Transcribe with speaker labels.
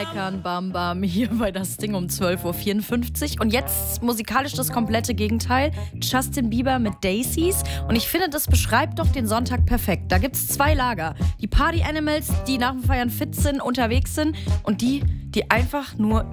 Speaker 1: meckern, bam, bam, hier bei das Ding um 12:54 Uhr. Und jetzt musikalisch das komplette Gegenteil. Justin Bieber mit Daisies. Und ich finde, das beschreibt doch den Sonntag perfekt. Da gibt es zwei Lager. Die Party-Animals, die nach dem Feiern fit sind, unterwegs sind. Und die einfach nur